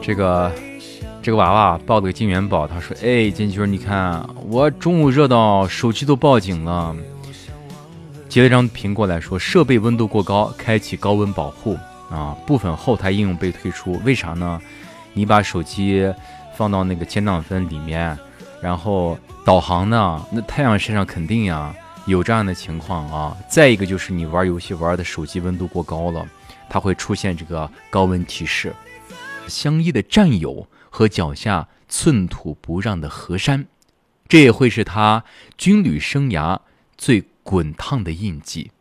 这个娃娃抱了个金元宝，他说：“哎，金军，你看我中午热到手机都报警了。”截了张屏过来说：“设备温度过高，开启高温保护啊，部分后台应用被退出。为啥呢？你把手机放到那个前挡风里面，然后导航呢，那太阳晒上肯定呀有这样的情况啊。再一个就是你玩游戏玩的手机温度过高了，它会出现这个高温提示。相依的战友和脚下寸土不让的河山，这也会是他军旅生涯最滚烫的印记。”